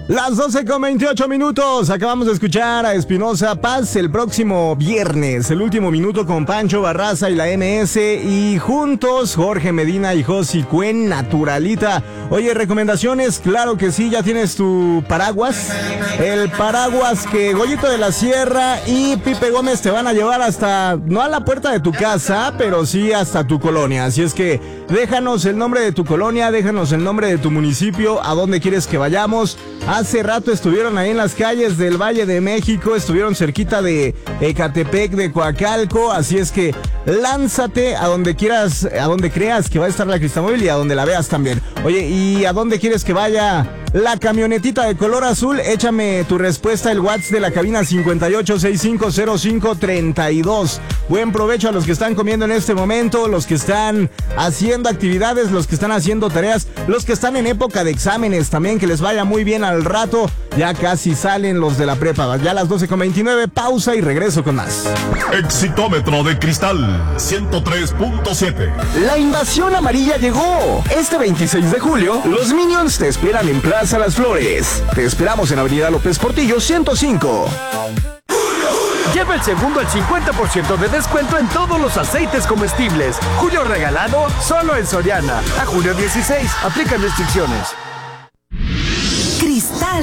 Las 12:28. Acabamos de escuchar a Espinoza Paz. El próximo viernes, el último minuto con Pancho Barraza y la MS. Y juntos, Jorge Medina y Josi Cuen, Naturalita. Oye, recomendaciones, claro que sí, ya tienes tu paraguas. El paraguas que Goyito de la Sierra y Pipe Gómez te van a llevar hasta, no a la puerta de tu casa, pero sí hasta tu colonia. Así es que déjanos el nombre de tu colonia, déjanos el nombre de tu municipio, a dónde quieres que vayamos. Hace rato estuvieron ahí en las calles del Valle de México, estuvieron cerquita de Ecatepec, de Coacalco, así es que lánzate a donde quieras, a donde creas que va a estar la Cristamóvil y a donde la veas también. Oye, ¿y a dónde quieres que vaya la camionetita de color azul? Échame tu respuesta, el WhatsApp de la cabina 58650532. Buen provecho a los que están comiendo en este momento, los que están haciendo actividades, los que están haciendo tareas, los que están en época de exámenes también, que les vaya muy bien al rato. Ya casi salen los de la prepa. Ya a las 12:29, pausa y regreso con más. Exitómetro de Cristal 103.7. La invasión amarilla llegó. Este 26 de julio, los Minions te esperan en Plaza Las Flores. Te esperamos en Avenida López Portillo 105. Lleva el segundo al 50% de descuento en todos los aceites comestibles. Julio regalado solo en Soriana. A julio 16. Aplican restricciones. Cristal.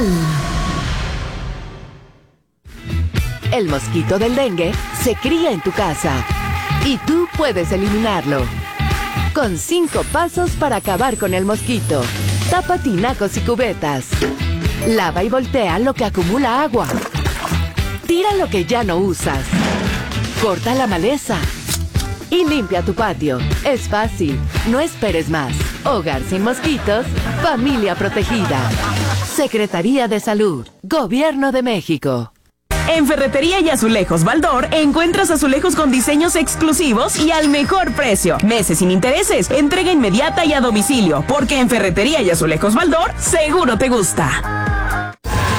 El mosquito del dengue se cría en tu casa y tú puedes eliminarlo. Con 5 pasos para acabar con el mosquito. Tapa tinacos y cubetas. Lava y voltea lo que acumula agua. Tira lo que ya no usas. Corta la maleza. Y limpia tu patio. Es fácil. No esperes más. Hogar sin mosquitos. Familia protegida. Secretaría de Salud. Gobierno de México. En Ferretería y Azulejos Baldor encuentras azulejos con diseños exclusivos y al mejor precio. Meses sin intereses, entrega inmediata y a domicilio, porque en Ferretería y Azulejos Baldor seguro te gusta.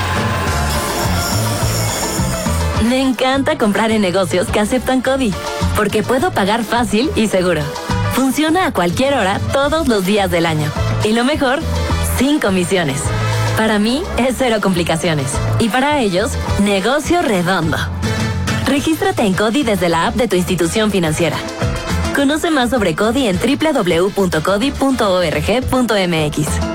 Me encanta comprar en negocios que aceptan CODI, porque puedo pagar fácil y seguro. Funciona a cualquier hora, todos los días del año. Y lo mejor, sin comisiones. Para mí es cero complicaciones. Y para ellos, negocio redondo. Regístrate en CODI desde la app de tu institución financiera. Conoce más sobre CODI en www.codi.org.mx.